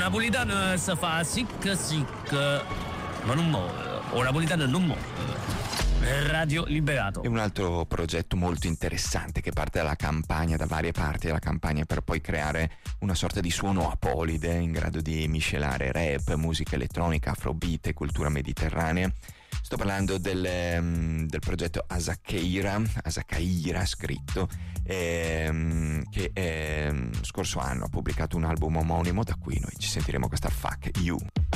napolitano si fa sic, ma non muore, o napolitano non muore. Radio Liberato. E un altro progetto molto interessante che parte dalla Campania, da varie parti della Campania, per poi creare una sorta di suono apolide in grado di miscelare rap, musica elettronica, afrobeat e cultura mediterranea. Sto parlando del progetto Asakeira scritto, che scorso anno ha pubblicato un album omonimo, da cui noi ci sentiremo questa Fuck You.